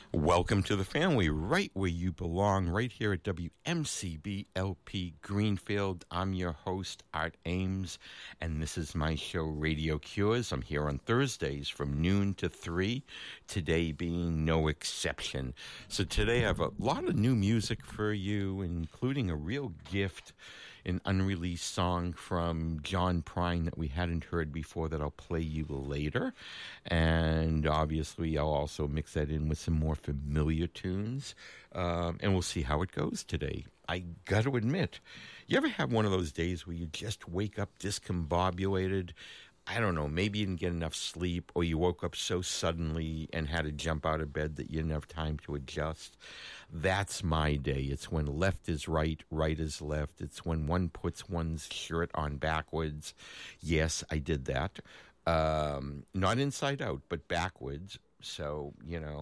Welcome to the family, right where you belong, right here at WMCB-LP Greenfield. I'm your host, Art Ames, and this is my show, Radio Cures. I'm here on Thursdays from noon to 3, today being no exception. So today I have a lot of new music for you, including a real gift, an unreleased song from John Prine that we hadn't heard before that I'll play you later. And obviously I'll also mix that in with some more familiar tunes, and we'll see how it goes today. I got to admit, you ever have one of those days where you just wake up discombobulated? I don't know, maybe you didn't get enough sleep, or you woke up so suddenly and had to jump out of bed that you didn't have time to adjust. That's my day. It's when left is right, right is left. It's when one puts one's shirt on backwards. Yes, I did that. Not inside out, but backwards. So,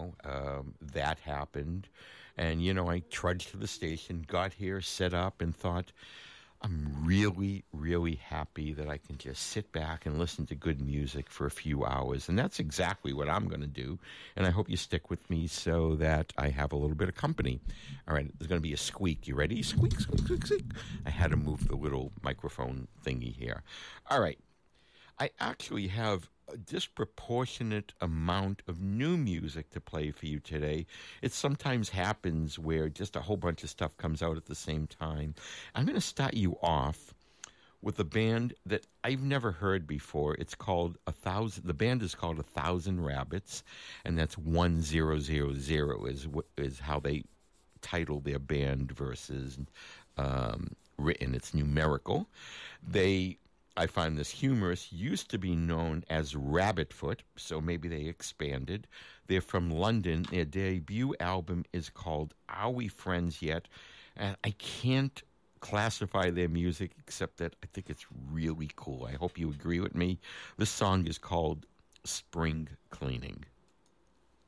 that happened. And, I trudged to the station, got here, set up, and thought, I'm really, really happy that I can just sit back and listen to good music for a few hours. And that's exactly what I'm going to do. And I hope you stick with me so that I have a little bit of company. All right, there's going to be a squeak. You ready? Squeak, squeak, squeak, squeak. I had to move the little microphone thingy here. All right. I actually have a disproportionate amount of new music to play for you today. It sometimes happens where just a whole bunch of stuff comes out at the same time. I'm going to start you off with a band that I've never heard before. It's called the band is called 1,000 Rabbits, and that's 1000 is how they title their band versus written. It's numerical. I find this humorous, used to be known as Rabbitfoot, so maybe they expanded. They're from London. Their debut album is called Are We Friends Yet? And I can't classify their music except that I think it's really cool. I hope you agree with me. This song is called Spring Cleaning.